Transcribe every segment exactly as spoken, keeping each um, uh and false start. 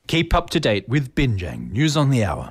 Keep up to date with Binjang News on the Hour.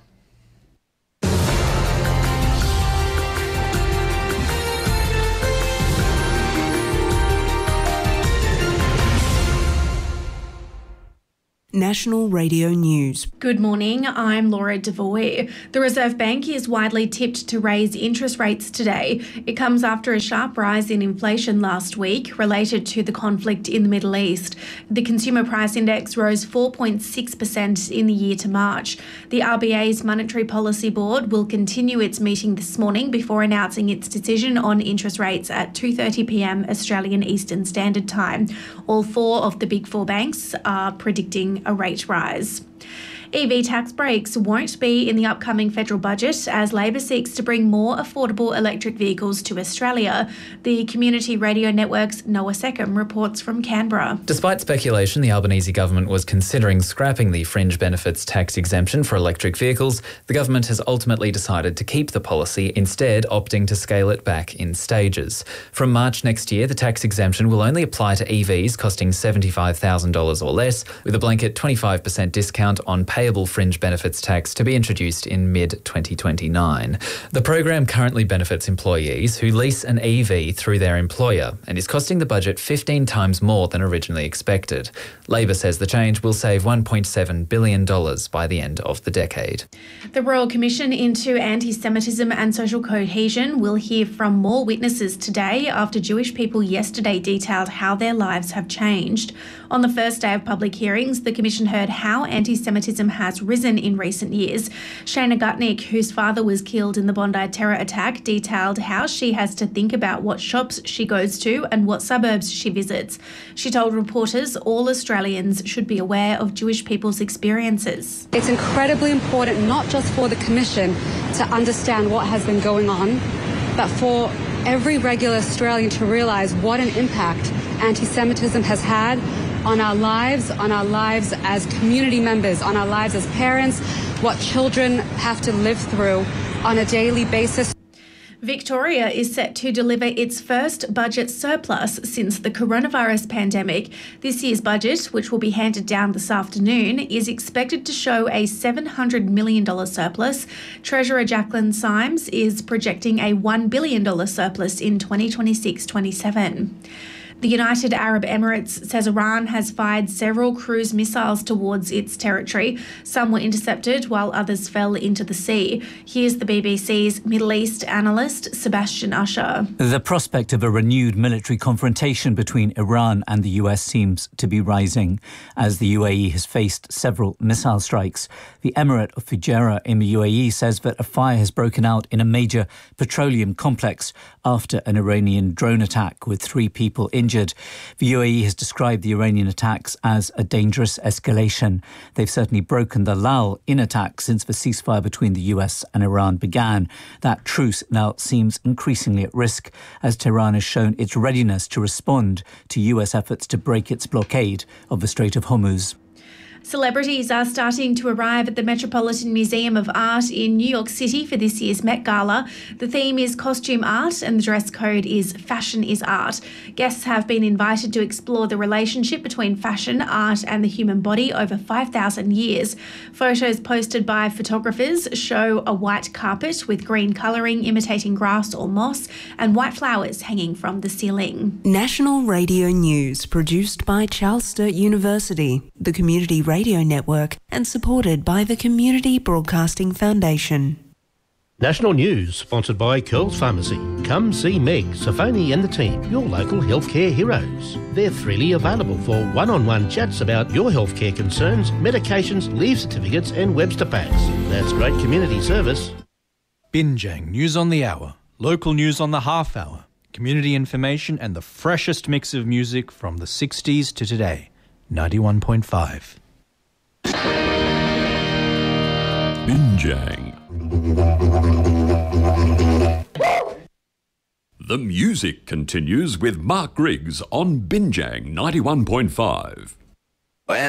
National Radio News. Good morning, I'm Laura Devoy. The Reserve Bank is widely tipped to raise interest rates today. It comes after a sharp rise in inflation last week related to the conflict in the Middle East. The Consumer Price Index rose four point six percent in the year to March. The R B A's Monetary Policy Board will continue its meeting this morning before announcing its decision on interest rates at two thirty p m Australian Eastern Standard Time. All four of the big four banks are predicting a rate rise. E V tax breaks won't be in the upcoming federal budget as Labor seeks to bring more affordable electric vehicles to Australia. The Community Radio Network's Noah Seckham reports from Canberra. Despite speculation, the Albanese government was considering scrapping the fringe benefits tax exemption for electric vehicles. The government has ultimately decided to keep the policy, instead opting to scale it back in stages. From March next year, the tax exemption will only apply to E Vs costing seventy-five thousand dollars or less, with a blanket twenty-five percent discount on payable fringe benefits tax to be introduced in mid twenty twenty-nine. The program currently benefits employees who lease an E V through their employer and is costing the budget fifteen times more than originally expected. Labor says the change will save one point seven billion dollars by the end of the decade. The Royal Commission into Anti-Semitism and Social Cohesion will hear from more witnesses today after Jewish people yesterday detailed how their lives have changed. On the first day of public hearings, the Commission heard how anti-Semitism has risen in recent years. Shana Gutnick, whose father was killed in the Bondi terror attack, detailed how she has to think about what shops she goes to and what suburbs she visits. She told reporters all Australians should be aware of Jewish people's experiences. It's incredibly important, not just for the Commission to understand what has been going on, but for every regular Australian to realise what an impact anti-Semitism has had on our lives, on our lives as community members, on our lives as parents, what children have to live through on a daily basis. Victoria is set to deliver its first budget surplus since the coronavirus pandemic. This year's budget, which will be handed down this afternoon, is expected to show a seven hundred million dollars surplus. Treasurer Jacqueline Symes is projecting a one billion dollars surplus in twenty twenty-six twenty-seven. The United Arab Emirates says Iran has fired several cruise missiles towards its territory. Some were intercepted while others fell into the sea. Here's the B B C's Middle East analyst, Sebastian Usher. The prospect of a renewed military confrontation between Iran and the U S seems to be rising as the U A E has faced several missile strikes. The Emirate of Fujairah in the U A E says that a fire has broken out in a major petroleum complex after an Iranian drone attack with three people injured. The U A E has described the Iranian attacks as a dangerous escalation. They've certainly broken the lull in attacks since the ceasefire between the U S and Iran began. That truce now seems increasingly at risk as Tehran has shown its readiness to respond to U S efforts to break its blockade of the Strait of Hormuz. Celebrities are starting to arrive at the Metropolitan Museum of Art in New York City for this year's Met Gala. The theme is costume art and the dress code is fashion is art. Guests have been invited to explore the relationship between fashion, art and the human body over five thousand years. Photos posted by photographers show a white carpet with green colouring imitating grass or moss and white flowers hanging from the ceiling. National Radio News, produced by Charles Sturt University, the Community Radio Network, and supported by the Community Broadcasting Foundation. National News, sponsored by Curls Pharmacy. Come see Meg, Safoni and the team, your local healthcare heroes. They're freely available for one-on-one chats about your healthcare concerns, medications, leave certificates and Webster packs. That's great community service. Binjang News on the Hour, local news on the half hour, community information and the freshest mix of music from the sixties to today. ninety-one point five. Binjang. The music continues with Mark Griggs on Binjang ninety-one point five.